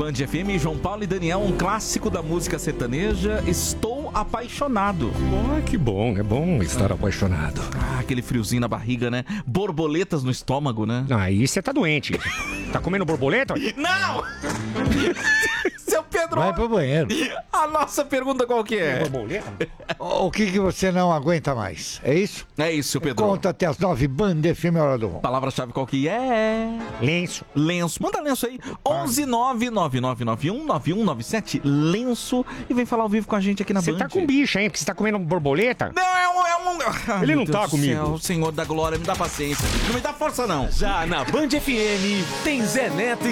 Band FM, João Paulo e Daniel, um clássico da música sertaneja, Estou Apaixonado. Oh, que bom, é bom estar apaixonado. Aquele friozinho na barriga, né? Borboletas no estômago, né? Aí você tá doente. Tá comendo borboleta? Não! Seu Pedro! Vai pro banheiro. A nossa pergunta qual que é? Borboleta? O que você não aguenta mais? É isso? É isso, seu Pedro. Conta até as 9, Band FM, hora do bom. Palavra-chave qual que é? Lenço. Lenço. Manda lenço aí. 11999919197. Lenço. E vem falar ao vivo com a gente aqui na Band. Você tá com bicho, hein? Porque você tá comendo borboleta? Não, é um... Ai, Ele meu não Deus tá do comigo. céu, Senhor da Glória, me dá paciência. Não me dá força, não. Já na Band FM, tem Zé Neto e